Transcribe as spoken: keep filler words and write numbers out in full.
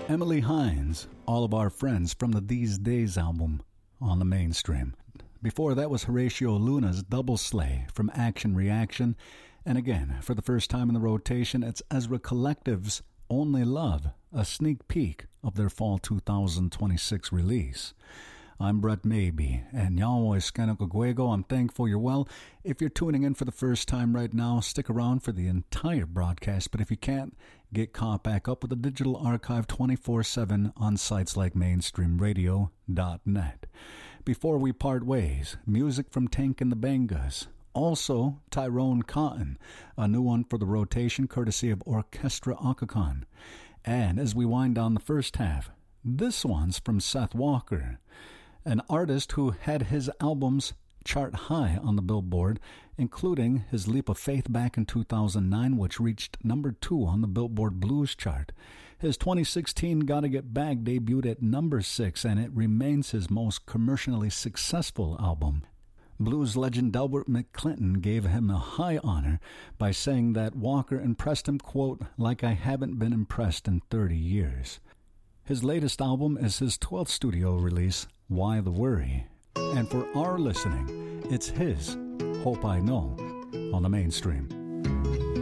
Emily Hines, all of our friends from the These Days album on the Mainstream. Before that was Horatio Luna's Double Slay from Action Reaction. And again, for the first time in the rotation, it's Ezra Collective's Only Love, a sneak peek of their fall two thousand twenty-six release. I'm Brett Maybe, and Yahweh Skanakaguego. I'm thankful you're well. If you're tuning in for the first time right now, stick around for the entire broadcast, but if you can't, get caught back up with the digital archive twenty-four seven on sites like mainstream radio dot net. Before we part ways, music from Tank and the Bangas. Also, Tyrone Cotton, a new one for the rotation courtesy of Orchestra Occagon. And as we wind down the first half, this one's from Seth Walker, an artist who had his albums chart high on the Billboard, including his Leap of Faith back in two thousand nine, which reached number two on the Billboard Blues chart. His twenty sixteen Gotta Get Back debuted at number six, and it remains his most commercially successful album. Blues legend Delbert McClinton gave him a high honor by saying that Walker impressed him, quote, like I haven't been impressed in thirty years. His latest album is his twelfth studio release, Why the Worry? And for our listening, it's his Hope I Know on the Mainstream.